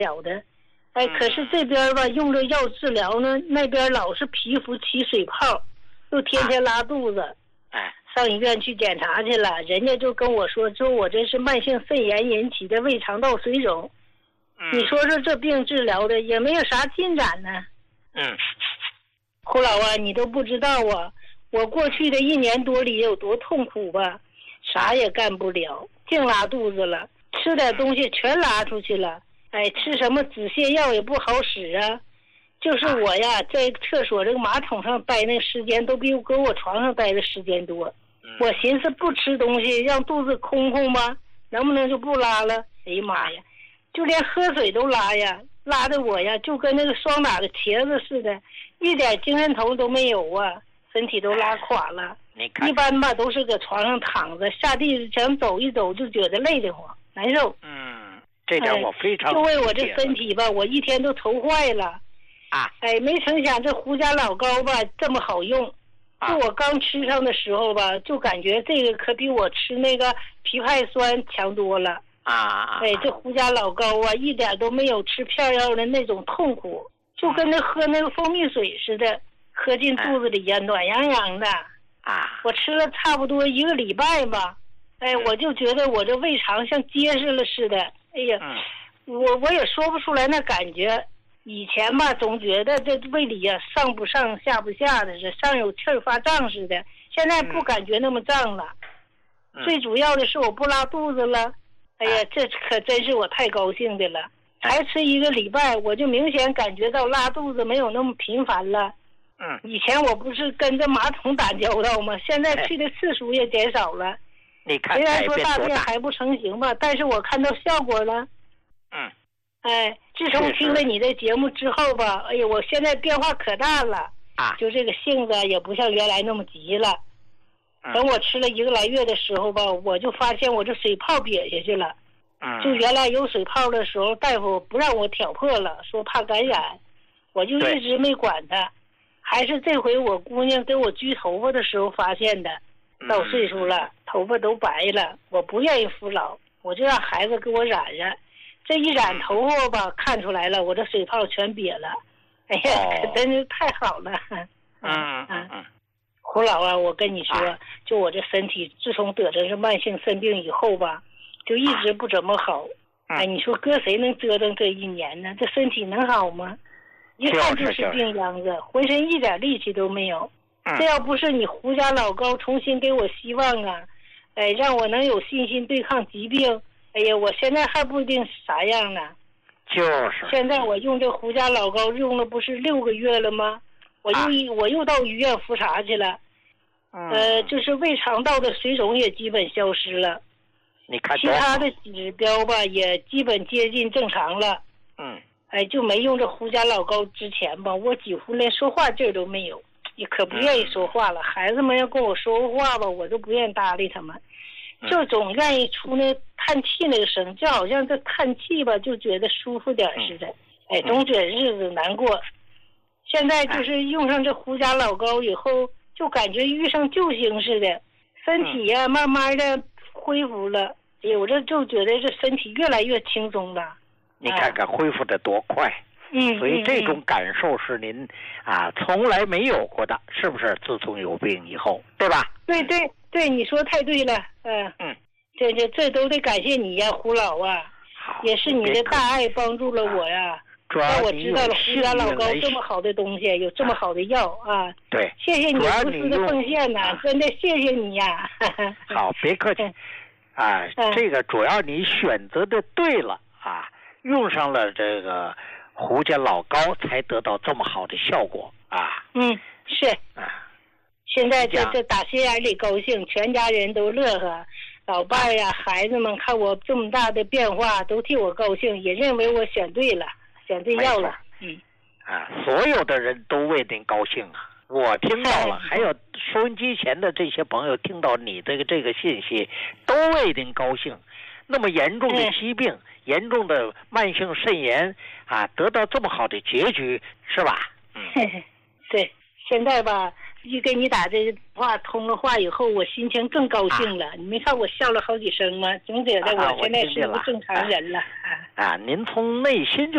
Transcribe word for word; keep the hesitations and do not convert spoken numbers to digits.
了的。哎，可是这边吧用着药治疗呢，那边老是皮肤起水泡，又天天拉肚子。 哎， 上医院去检查去了，人家就跟我说，说我这是慢性肾炎引起的胃肠道水肿。 嗯、 你说说这病治疗的也没有啥进展呢。 嗯， 胡老啊，你都不知道啊，我过去的一年多里有多痛苦吧，啥也干不了，净拉肚子了，吃点东西全拉出去了。哎，吃什么止泻药也不好使啊。就是我呀，在厕所这个马桶上待那个时间都比我搁我床上待的时间多。我寻思不吃东西，让肚子空空吧，能不能就不拉了？哎呀妈呀，就连喝水都拉呀，拉的我呀就跟那个霜打的茄子似的，一点精神头都没有啊，身体都拉垮了。一般吧都是搁床上躺着，下地想走一走就觉得累得慌，难受。 嗯，这点我非常、 哎、就为我这身体吧，我一天都愁坏了。 啊， 哎，没成想这胡家老膏吧这么好用，就我刚吃上的时候吧，就感觉这个可比我吃那个枇杷酸强多了啊！ 哎，这胡家老膏啊，一点都没有吃片药的那种痛苦，就跟那喝那个蜂蜜水似的，喝进肚子里呀，暖洋洋的啊！ 我吃了差不多一个礼拜吧，哎，我就觉得我这胃肠像结实了似的，哎呀，我我也说不出来那感觉。以前吧，总觉得这胃里呀、啊、上不上下不下的，是上有气儿发胀似的。现在不感觉那么胀了，嗯、最主要的是我不拉肚子了。哎呀，这可真是我太高兴的了。才吃一个礼拜，我就明显感觉到拉肚子没有那么频繁了。 嗯， 以前我不是跟着马桶打交道吗？现在去的次数也减少了。 你看， 虽然说大便还不成形吧，但是我看到效果了。 嗯。 哎，自从听了你的节目之后吧，哎呀，我现在变化可大了啊！ 就这个性子也不像原来那么急了。 嗯、 等我吃了一个来月的时候吧，我就发现我这水泡瘪下去了。 嗯， 就原来有水泡的时候，大夫不让我挑破了，说怕感染，我就一直没管它。还是这回我姑娘给我焗头发的时候发现的。到岁数了， 嗯、 头发都白了，我不愿意服老，我就让孩子给我染染。这一染头发吧，看出来了，我这水泡全瘪了。哎呀， 哦、 可真是太好了。 嗯嗯嗯。 胡老啊，我跟你说，啊、就我这身体，自从得这是慢性肾病以后吧，就一直不怎么好。 啊、 哎，你说搁谁能折腾这一年呢？这身体能好吗？一看就是病秧子，浑身一点力气都没有。 嗯、 这要不是你胡家老高重新给我希望啊，哎，让我能有信心对抗疾病。哎呀，我现在还不一定啥样呢。 就是。 现在我用这胡家老膏用了不是六个月了吗？我又、啊、我又到医院复查去了。 嗯。 呃，就是胃肠道的水肿也基本消失了。 你看。 其他的指标吧也基本接近正常了。 嗯。 哎，就没用这胡家老膏之前吧，我几乎连说话劲儿都没有，也可不愿意说话了。嗯、孩子们要跟我说话吧，我都不愿意搭理他们。就总愿意出那叹气那个声，就好像这叹气吧，就觉得舒服点似的。哎，总觉得日子难过。现在就是用上这胡家老膏以后，就感觉遇上救星似的，身体呀、啊、慢慢的恢复了。哎呀，我这就觉得这身体越来越轻松了。 你看看恢复的多快。 嗯。 所以这种感受是您啊从来没有过的，是不是？自从有病以后，对吧？ 对对。对，你说太对了，嗯嗯， 这这这都得感谢你呀，胡老啊，也是你的大爱帮助了我呀，让我知道了胡家老膏这么好的东西，有这么好的药啊。 对， 谢谢你无私的奉献呐、啊，真的谢谢你呀。 好，别客气，啊， 嗯、 这个主要你选择的对了啊，用上了这个胡家老膏，才得到这么好的效果啊。 嗯，是啊。 现在这这打心眼里高兴，全家人都乐呵，老伴儿呀、孩子们看我这么大的变化，都替我高兴，也认为我选对了，选对药了。嗯， 啊，所有的人都为您高兴啊！我听到了，还有收音机前的这些朋友听到你的这个信息，都为您高兴。那么严重的疾病、严重的慢性肾炎啊，得到这么好的结局，是吧？嗯， 对，现在吧。一跟你打这话通了话以后，我心情更高兴了。啊、你没看我笑了好几声吗？总觉得我现在是个正常人了。 啊，啊您从内心就。